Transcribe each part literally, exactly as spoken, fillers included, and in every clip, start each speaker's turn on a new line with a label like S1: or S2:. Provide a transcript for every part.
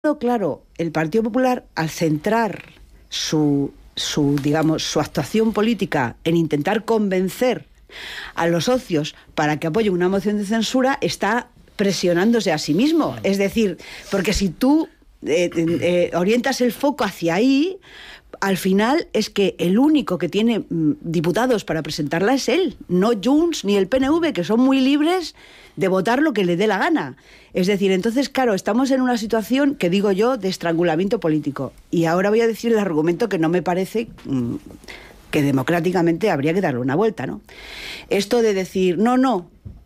S1: Claro, el Partido Popular, al centrar su, su, digamos, su actuación política en intentar convencer a los socios para que apoyen una moción de censura, está presionándose a sí mismo. Es decir, porque si tú eh, eh, orientas el foco hacia ahí, al final es que el único que tiene mm, diputados para presentarla es él, no Junts ni el P N V, que son muy libres de votar lo que le dé la gana. Es decir, entonces, claro, estamos en una situación que digo yo de estrangulamiento político. Y ahora voy a decir el argumento que no me parece mmm, que democráticamente habría que darle una vuelta, ¿no? Esto de decir, no, no,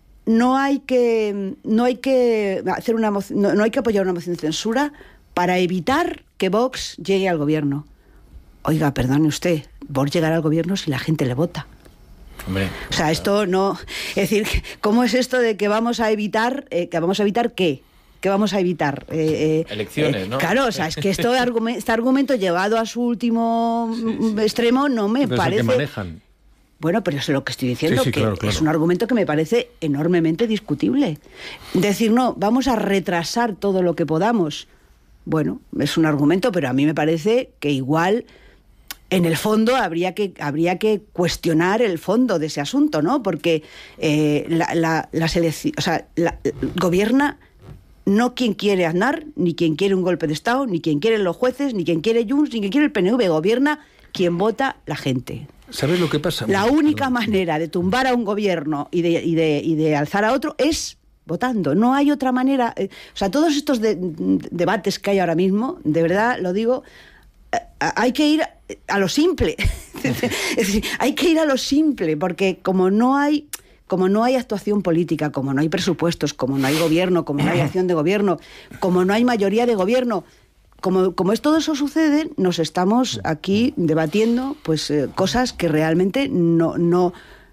S1: no hay que, no hay que hacer una moción, no, no hay que apoyar una moción de censura para evitar que Vox llegue al gobierno. Oiga, perdone usted, Vox llegará al gobierno si la gente le vota.
S2: Hombre,
S1: o sea, esto no... Es decir, ¿cómo es esto de que vamos a evitar... Eh, que vamos a evitar qué? ¿Qué vamos a evitar? Eh, eh,
S2: Elecciones,
S1: eh,
S2: ¿no?
S1: Claro, o sea, es que esto, este argumento llevado a su último sí, sí. extremo no me
S3: Entonces,
S1: parece...
S3: ¿qué manejan?
S1: Bueno, pero es lo que estoy diciendo,
S3: sí, sí,
S1: que
S3: claro, claro.
S1: es un argumento que me parece enormemente discutible. Decir, no, vamos a retrasar todo lo que podamos. Bueno, es un argumento, pero a mí me parece que igual... En el fondo habría que habría que cuestionar el fondo de ese asunto, ¿no? Porque eh, la, la, la selección, o sea, la, gobierna no quien quiere Aznar, ni quien quiere un golpe de Estado, ni quien quieren los jueces, ni quien quiere Junts, ni quien quiere el P N V. Gobierna quien vota la gente.
S3: ¿Sabes lo que pasa?
S1: La única manera de tumbar a un gobierno y de, y de, y de alzar a otro es votando. No hay otra manera. Eh, o sea, todos estos de, de, debates que hay ahora mismo, de verdad lo digo, eh, hay que ir a lo simple. Es decir, hay que ir a lo simple, porque como no hay como no hay actuación política, como no hay presupuestos, como no hay gobierno, como no hay acción de gobierno, como no hay mayoría de gobierno, como, como es todo eso sucede, nos estamos aquí debatiendo pues eh, cosas que realmente no, no,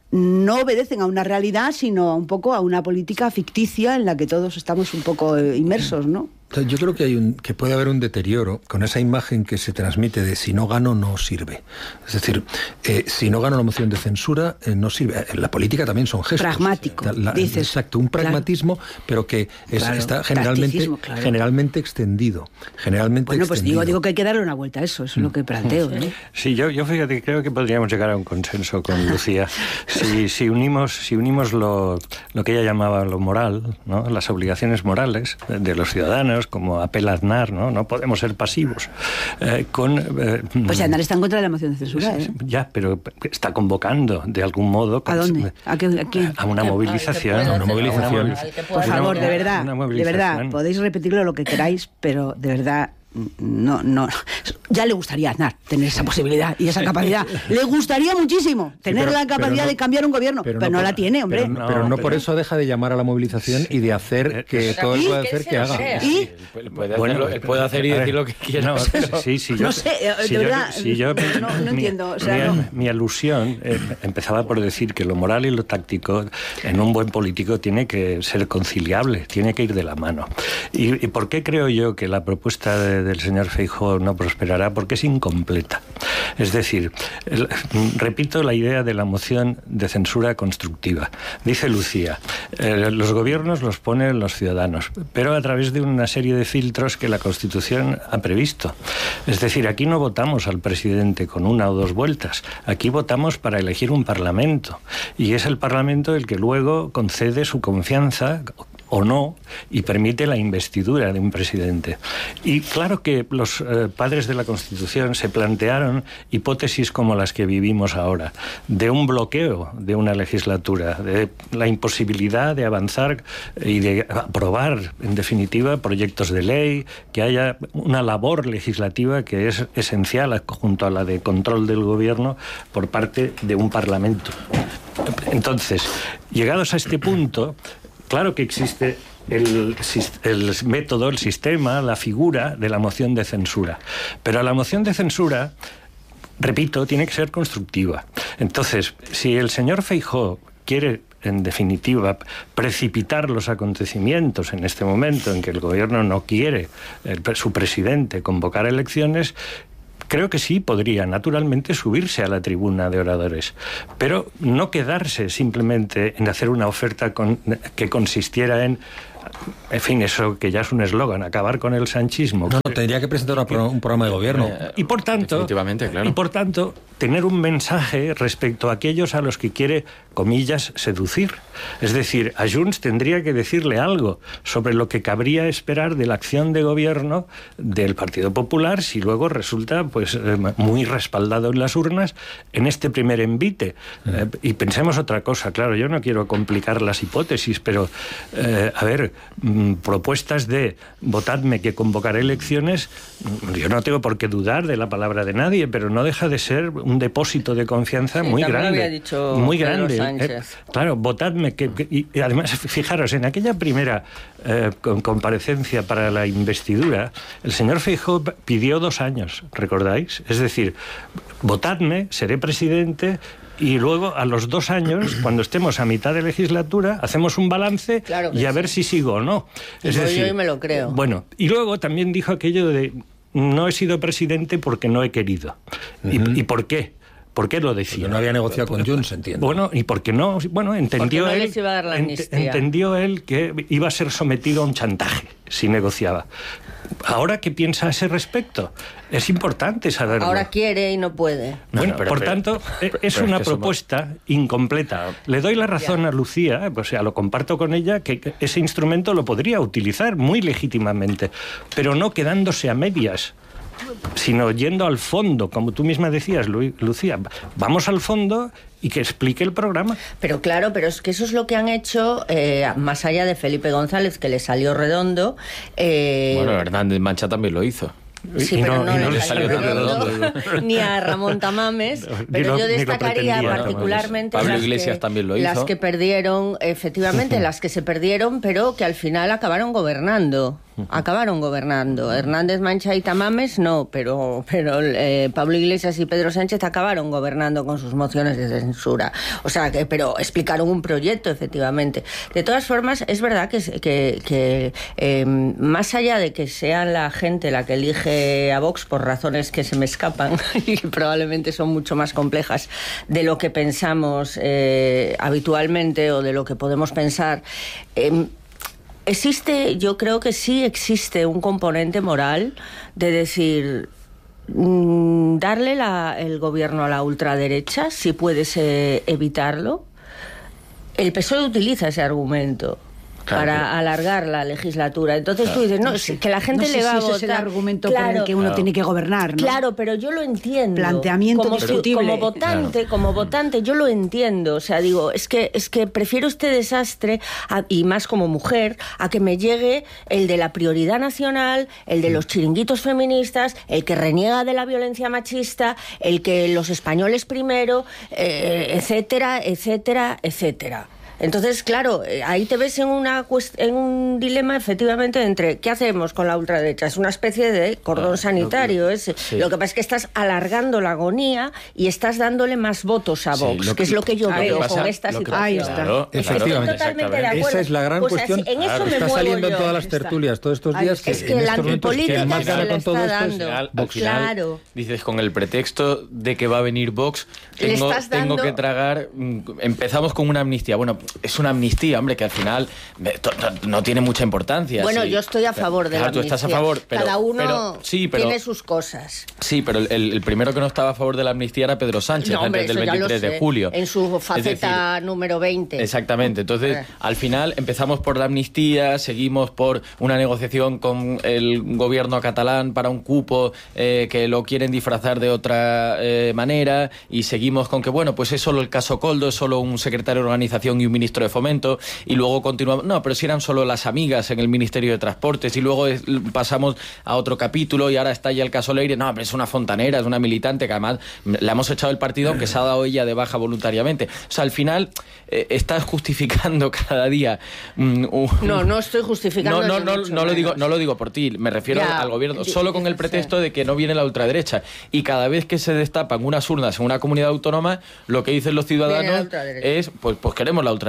S1: no obedecen a una realidad, sino un poco a una política ficticia en la que todos estamos un poco eh, inmersos, ¿no?
S3: Yo creo que hay un, que puede haber un deterioro con esa imagen que se transmite de si no gano no sirve. Es decir, eh, si no gano la moción de censura eh, no sirve. En la política también son gestos.
S1: Pragmático,
S3: la, la,
S1: dices.
S3: Exacto, un pragmatismo, claro. Pero que es,
S1: claro,
S3: está generalmente,
S1: claro.
S3: generalmente extendido. Generalmente
S1: bueno, pues
S3: extendido.
S1: digo, digo que hay que darle una vuelta a eso, eso es lo que planteo. ¿eh?
S4: Sí, yo, yo fíjate, creo que podríamos llegar a un consenso con Lucía. Si, si unimos, si unimos lo, lo que ella llamaba lo moral, ¿no? Las obligaciones morales de los ciudadanos, como apela Aznar, ¿no? No podemos ser pasivos. Eh, con, eh,
S1: pues Aznar está en contra de la moción de censura, ¿eh?
S4: Ya, pero está convocando de algún modo...
S1: ¿A dónde? ¿A, qué, a, quién?
S4: a una movilización.
S3: A una movilización.
S1: Por favor, de verdad, de verdad, podéis repetirlo lo que queráis, pero de verdad... No, no, ya le gustaría a Aznar tener esa posibilidad y esa capacidad. Le gustaría muchísimo tener sí, pero, la capacidad no, de cambiar un gobierno, pero, pero no, no la tiene, hombre.
S3: Pero no, pero no pero, por eso deja de llamar a la movilización y de hacer que o sea, todo él pueda hacer que haga.
S1: ¿Y?
S2: Él puede, bueno, hacerlo, él puede hacer y decir lo que quiera.
S4: No, sí, sí, yo,
S1: no sé, de
S4: si
S1: verdad,
S4: yo, si yo,
S1: no, no
S4: mi,
S1: entiendo. O sea,
S4: mi,
S1: no.
S4: mi alusión eh, empezaba por decir que lo moral y lo táctico en un buen político tiene que ser conciliable, tiene que ir de la mano. ¿Y, y por qué creo yo que la propuesta de, del señor Feijóo no prosperará? Porque es incompleta. Es decir, el, repito la idea de la moción de censura constructiva. Dice Lucía, eh, los gobiernos los ponen los ciudadanos, pero a través de una serie de filtros que la Constitución ha previsto. Es decir, aquí no votamos al presidente con una o dos vueltas, aquí votamos para elegir un parlamento, y es el parlamento el que luego concede su confianza o no, y permite la investidura de un presidente. Y claro que los eh, padres de la Constitución se plantearon hipótesis como las que vivimos ahora, de un bloqueo de una legislatura, de la imposibilidad de avanzar y de aprobar, en definitiva, proyectos de ley, que haya una labor legislativa que es esencial junto a la de control del gobierno por parte de un parlamento. Entonces, llegados a este punto, claro que existe el, el método, el sistema, la figura de la moción de censura. Pero la moción de censura, repito, tiene que ser constructiva. Entonces, si el señor Feijóo quiere, en definitiva, precipitar los acontecimientos en este momento en que el gobierno no quiere, el, su presidente, convocar elecciones, creo que sí podría, naturalmente, subirse a la tribuna de oradores, pero no quedarse simplemente en hacer una oferta con, que consistiera en en fin, eso que ya es un eslogan, acabar con el sanchismo.
S3: No, no, tendría que presentar una pro, un programa de gobierno.
S4: Y por tanto,
S2: definitivamente, claro.
S4: Y por tanto, tener un mensaje respecto a aquellos a los que quiere, comillas, seducir. Es decir, a Junts tendría que decirle algo sobre lo que cabría esperar de la acción de gobierno del Partido Popular si luego resulta pues muy respaldado en las urnas en este primer envite. Mm. Eh, y pensemos otra cosa, claro, yo no quiero complicar las hipótesis, pero eh, a ver, mm, propuestas de votadme que convocaré elecciones, yo no tengo por qué dudar de la palabra de nadie, pero no deja de ser un depósito de confianza
S5: sí,
S4: muy grande.
S5: Lo había dicho
S4: muy
S5: Pedro
S4: grande.
S5: Sánchez.
S4: Eh, claro, votadme que, que y además fijaros, en aquella primera eh, comparecencia para la investidura, el señor Feijóo pidió dos años, ¿recordáis? Es decir, votadme, seré presidente. Y luego, a los dos años, cuando estemos a mitad de legislatura, hacemos un balance claro y a sí. ver si sigo o no.
S5: Es decir, yo hoy me lo creo.
S4: Bueno, y luego también dijo aquello de no he sido presidente porque no he querido. Uh-huh. ¿Y, ¿Y por qué? ¿Por qué lo decía?
S3: Porque no había negociado con Junts, entiendo.
S4: Bueno, y porque no, bueno, entendió
S5: no
S4: él,
S5: les iba a dar la
S4: ent, entendió él que iba a ser sometido a un chantaje si negociaba. Ahora, ¿qué piensa a ese respecto? Es importante saberlo.
S5: Ahora quiere y no puede.
S4: Bueno,
S2: pero,
S4: por
S2: pero,
S4: tanto,
S2: pero,
S4: es
S2: pero
S4: una
S2: es que
S4: propuesta somos... incompleta. Le doy la razón
S5: ya.
S4: a Lucía, o sea, lo comparto con ella, que ese instrumento lo podría utilizar muy legítimamente, pero no quedándose a medias, sino yendo al fondo, como tú misma decías, Lu- Lucía. Vamos al fondo y que explique el programa.
S5: Pero claro, pero es que eso es lo que han hecho, eh, más allá de Felipe González, que le salió redondo. Eh...
S2: Bueno, Hernández Mancha también lo hizo.
S5: Sí,
S4: y
S5: pero
S4: no,
S5: no,
S4: no
S5: le
S4: salió
S5: redondo,
S2: redondo.
S5: ni a Ramón Tamames, pero
S4: lo,
S5: yo destacaría
S4: lo
S5: particularmente
S2: Pablo
S5: las,
S2: Iglesias
S5: que,
S2: también lo hizo.
S5: las que perdieron, efectivamente, las que se perdieron, pero que al final acabaron gobernando. Acabaron gobernando. Hernández Mancha y Tamames no, pero, pero eh, Pablo Iglesias y Pedro Sánchez acabaron gobernando con sus mociones de censura. O sea, que, pero explicaron un proyecto, efectivamente. De todas formas, es verdad que, que, que eh, más allá de que sea la gente la que elige a Vox por razones que se me escapan y que probablemente son mucho más complejas de lo que pensamos eh, habitualmente o de lo que podemos pensar, eh, existe, yo creo que sí existe un componente moral de decir, mmm, darle la, el gobierno a la ultraderecha, si puedes eh, evitarlo. El P S O E utiliza ese argumento. Claro, para pero... alargar la legislatura. Entonces claro. tú dices, no, no sé, que la gente
S1: no
S5: le
S1: sé
S5: va
S1: si
S5: a
S1: ese
S5: votar.
S1: Es el argumento
S5: claro,
S1: por el que uno
S5: claro.
S1: tiene que gobernar, ¿no?
S5: Claro, pero yo lo entiendo.
S1: Planteamiento
S5: como
S1: discutible.
S5: Si, como votante, claro. como votante, yo lo entiendo. O sea, digo, es que es que prefiero este desastre, a, y más como mujer, a que me llegue el de la prioridad nacional, el de los chiringuitos feministas, el que reniega de la violencia machista, el que los españoles primero, eh, etcétera, etcétera, etcétera. Entonces, claro, ahí te ves en, una cuest- en un dilema, efectivamente, entre ¿qué hacemos con la ultraderecha? Es una especie de cordón ah, sanitario. Es, sí. Lo que pasa es que estás alargando la agonía y estás dándole más votos a Vox, sí, que, que es lo que yo veo que con esta situación.
S1: Ahí está.
S3: Claro, efectivamente.
S5: Estoy totalmente de acuerdo.
S3: Esa es la gran
S5: pues
S3: cuestión.
S5: Así, en eso
S3: claro,
S5: me
S3: está
S5: muevo
S3: saliendo
S5: yo.
S3: en todas las tertulias todos estos días.
S5: Ay, es que la antipolítica se la está dando.
S2: Al, al final,
S5: claro.
S2: Dices, con el pretexto de que va a venir Vox, tengo,
S5: dando...
S2: tengo que tragar... Empezamos con una amnistía. Bueno, es una amnistía, hombre, que al final no tiene mucha importancia.
S5: Bueno,
S2: sí.
S5: yo estoy a favor de
S2: claro,
S5: la amnistía.
S2: Tú estás a favor, pero,
S5: cada uno
S2: pero, sí, pero,
S5: tiene sus cosas.
S2: Sí, pero el, el primero que no estaba a favor de la amnistía era Pedro Sánchez,
S5: no, hombre,
S2: antes del veintitrés de julio.
S5: En su faceta
S2: decir,
S5: número veinte.
S2: Exactamente. Entonces, eh. al final empezamos por la amnistía, seguimos por una negociación con el gobierno catalán para un cupo eh, que lo quieren disfrazar de otra eh, manera, y seguimos con que, bueno, pues es solo el caso Coldo, es solo un secretario de organización y un ministro de fomento, y luego continuamos, no, pero si eran solo las amigas en el Ministerio de Transportes, y luego es, pasamos a otro capítulo y ahora está ya el caso Leire, no, pero es una fontanera, es una militante que además la hemos echado del partido aunque se ha dado ella de baja voluntariamente. O sea, al final eh, estás justificando cada día um, uh,
S5: no, no estoy justificando.
S2: No, no, no, no lo digo, no lo digo por ti, me refiero ya, al gobierno, solo con el pretexto de que no viene la ultraderecha, y cada vez que se destapan unas urnas en una comunidad autónoma, lo que dicen los ciudadanos es, pues, pues queremos la ultraderecha.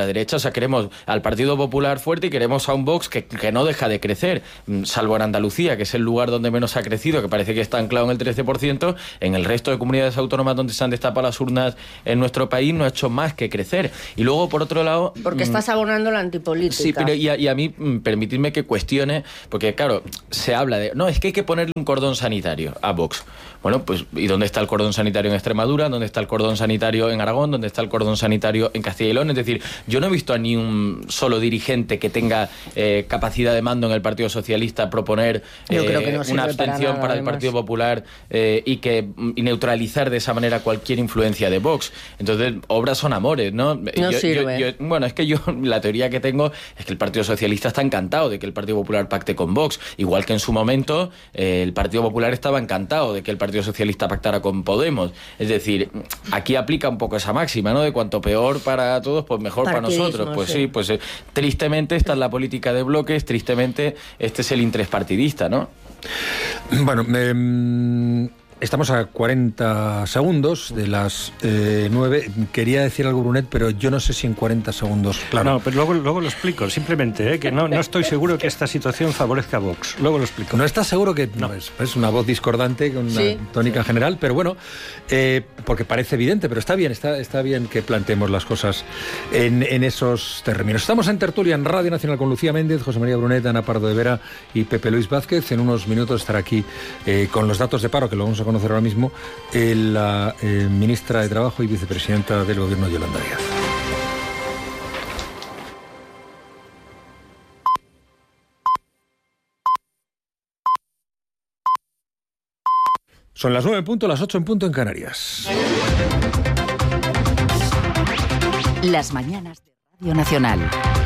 S2: ultraderecha. O sea, queremos al Partido Popular fuerte y queremos a un Vox que, que no deja de crecer, salvo en Andalucía, que es el lugar donde menos ha crecido, que parece que está anclado en el trece por ciento. En el resto de comunidades autónomas donde se han destapado las urnas en nuestro país no ha hecho más que crecer. Y luego, por otro lado...
S5: Porque estás abonando la antipolítica.
S2: Sí, pero y a, y a mí, permitidme que cuestione, porque claro, se habla de... No, es que hay que ponerle un cordón sanitario a Vox. Bueno, pues ¿y dónde está el cordón sanitario en Extremadura? ¿Dónde está el cordón sanitario en Aragón? ¿Dónde está el cordón sanitario en Castilla y León? Es decir, yo no he visto a ni un solo dirigente que tenga eh, capacidad de mando en el Partido Socialista proponer eh,
S5: que no
S2: una abstención para, para el Partido Popular eh, y que y neutralizar de esa manera cualquier influencia de Vox. Entonces, obras son amores, ¿no?
S5: No
S2: yo,
S5: sirve.
S2: Yo, yo, bueno, es que yo, la teoría que tengo es que el Partido Socialista está encantado de que el Partido Popular pacte con Vox, igual que en su momento eh, el Partido Popular estaba encantado de que el Partido Socialista pactara con Podemos. Es decir, aquí aplica un poco esa máxima, ¿no? De cuanto peor para todos, pues mejor para nosotros. Pues sí, sí pues eh, tristemente esta es la política de bloques, tristemente este es el interés partidista, ¿no?
S3: Bueno, eh, estamos a cuarenta segundos de las eh, nueve. Quería decir algo, Brunet, pero yo no sé si en cuarenta segundos. Claro.
S4: No, pero luego, luego lo explico. Simplemente, ¿eh? que no, no estoy seguro que esta situación favorezca a Vox. Luego lo explico.
S3: ¿No estás seguro que
S4: no.
S3: es, es una voz discordante con una
S5: sí,
S3: tónica
S5: sí.
S3: general? Pero bueno, eh, porque parece evidente, pero está bien, está, está bien que planteemos las cosas en, en esos términos. Estamos en tertulia en Radio Nacional con Lucía Méndez, José María Brunet, Ana Pardo de Vera y Pepe Luis Vázquez. En unos minutos estará aquí eh, con los datos de paro, que lo vamos a conocer ahora mismo, eh, la eh, ministra de Trabajo y vicepresidenta del Gobierno, Yolanda Díaz. Son las nueve en punto, las ocho en punto en Canarias.
S6: Las mañanas de Radio Nacional.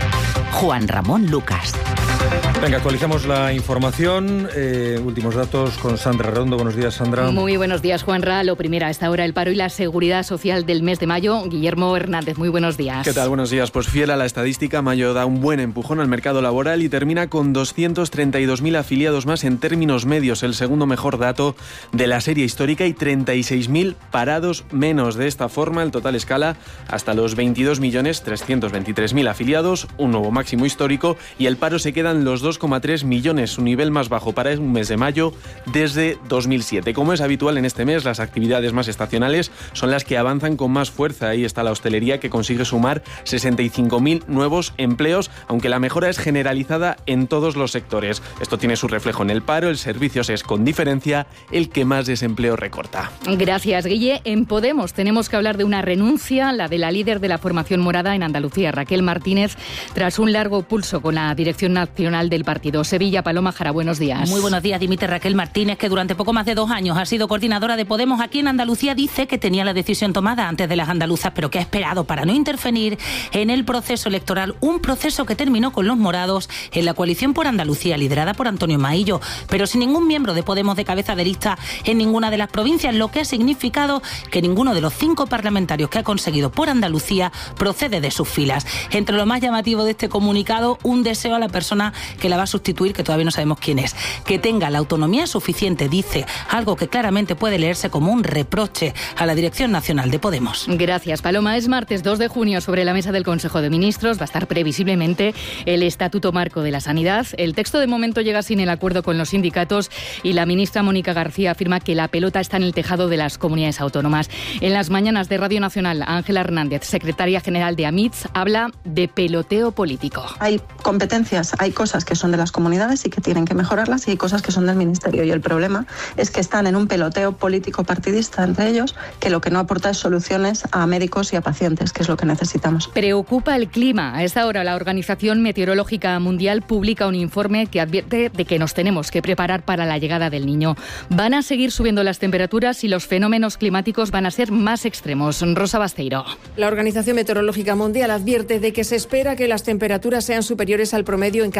S6: Juan Ramón Lucas.
S3: Venga, actualizamos la información. Eh, últimos datos con Sandra Redondo. Buenos días, Sandra.
S7: Muy buenos días, Juanra. Lo primero a esta hora, el paro y la seguridad social del mes de mayo. Guillermo Hernández, muy buenos días.
S8: ¿Qué tal? Buenos días. Pues fiel a la estadística, mayo da un buen empujón al mercado laboral y termina con doscientos treinta y dos mil afiliados más en términos medios, el segundo mejor dato de la serie histórica, y treinta y seis mil parados menos. De esta forma, el total escala hasta los veintidós millones trescientos veintitrés mil afiliados, un nuevo máximo histórico, y el paro se queda en los dos coma tres millones, su nivel más bajo para un mes de mayo desde dos mil siete. Como es habitual en este mes, las actividades más estacionales son las que avanzan con más fuerza. Ahí está la hostelería, que consigue sumar sesenta y cinco mil nuevos empleos, aunque la mejora es generalizada en todos los sectores. Esto tiene su reflejo en el paro. El servicios es, con diferencia, el que más desempleo recorta.
S7: Gracias, Guille. En Podemos tenemos que hablar de una renuncia, la de la líder de la formación morada en Andalucía, Raquel Martínez, tras un largo pulso con la dirección nacional del partido. Sevilla, Paloma Jara, buenos días.
S9: Muy buenos días. Dimite Raquel Martínez, que durante poco más de dos años ha sido coordinadora de Podemos aquí en Andalucía. Dice que tenía la decisión tomada antes de las andaluzas, pero que ha esperado para no intervenir en el proceso electoral, un proceso que terminó con los morados en la coalición por Andalucía, liderada por Antonio Maillo, pero sin ningún miembro de Podemos de cabeza de lista en ninguna de las provincias, lo que ha significado que ninguno de los cinco parlamentarios que ha conseguido por Andalucía procede de sus filas. Entre lo más llamativo de este comunicado, un deseo a la persona que la va a sustituir, que todavía no sabemos quién es, que tenga la autonomía suficiente, dice, algo que claramente puede leerse como un reproche a la Dirección Nacional de Podemos.
S7: Gracias, Paloma. Es martes dos de junio. Sobre la mesa del Consejo de Ministros va a estar previsiblemente el Estatuto Marco de la Sanidad. El texto de momento llega sin el acuerdo con los sindicatos y la ministra Mónica García afirma que la pelota está en el tejado de las comunidades autónomas. En las mañanas de Radio Nacional, Ángela Hernández, secretaria general de AMITS, habla de peloteo político.
S10: Hay competencias, hay cosas que son de las comunidades y que tienen que mejorarlas, y hay cosas que son del Ministerio, y el problema es que están en un peloteo político partidista entre ellos, que lo que no aporta es soluciones a médicos y a pacientes, que es lo que necesitamos.
S7: Preocupa el clima. A esta hora la Organización Meteorológica Mundial publica un informe que advierte de que nos tenemos que preparar para la llegada del Niño. Van a seguir subiendo las temperaturas y los fenómenos climáticos van a ser más extremos. Rosa Basteiro.
S11: La Organización Meteorológica Mundial advierte de que se espera que las temperaturas sean superiores al promedio en casi todo el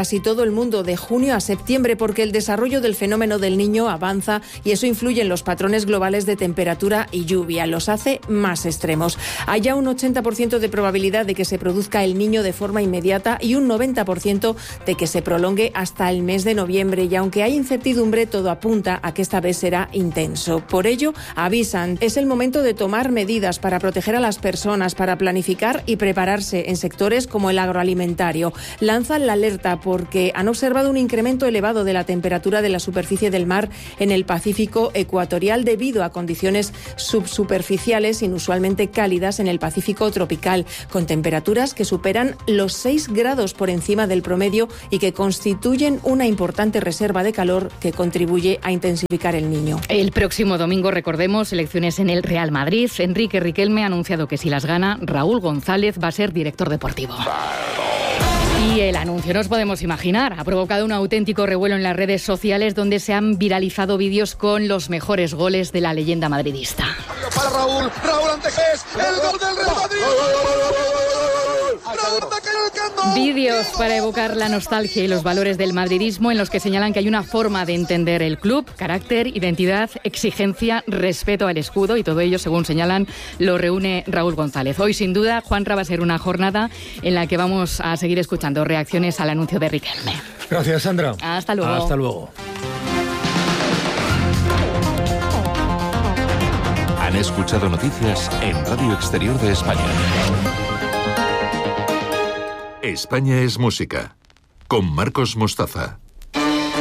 S11: el mundo de junio a septiembre porque el desarrollo del fenómeno del Niño avanza y eso influye en los patrones globales de temperatura y lluvia, los hace más extremos. Hay ya un ochenta por ciento de probabilidad de que se produzca el Niño de forma inmediata y un noventa por ciento de que se prolongue hasta el mes de noviembre, y aunque hay incertidumbre, todo apunta a que esta vez será intenso. Por ello, avisan, es el momento de tomar medidas para proteger a las personas, para planificar y prepararse en sectores como el agroalimentario. Lanzan la alerta porque han observado un incremento elevado de la temperatura de la superficie del mar en el Pacífico ecuatorial debido a condiciones subsuperficiales inusualmente cálidas en el Pacífico tropical, con temperaturas que superan los seis grados por encima del promedio y que constituyen una importante reserva de calor que contribuye a intensificar el Niño.
S7: El próximo domingo, recordemos, elecciones en el Real Madrid. Enrique Riquelme ha anunciado que si las gana, Raúl González va a ser director deportivo. Y el anuncio, nos podemos imaginar, ha provocado un auténtico revuelo en las redes sociales donde se han viralizado vídeos con los mejores goles de la leyenda madridista.
S12: Para Raúl, Raúl Antequés, el gol del Real Madrid.
S7: Vídeos para evocar la nostalgia y los valores del madridismo en los que señalan que hay una forma de entender el club, carácter, identidad, exigencia, respeto al escudo, y todo ello, según señalan, lo reúne Raúl González. Hoy, sin duda, Juanra, va a ser una jornada en la que vamos a seguir escuchando reacciones al anuncio de Riquelme.
S3: Gracias, Sandra.
S7: Hasta luego.
S3: Hasta luego.
S13: Han escuchado noticias en Radio Exterior de España. España es música, con Marcos Mostaza.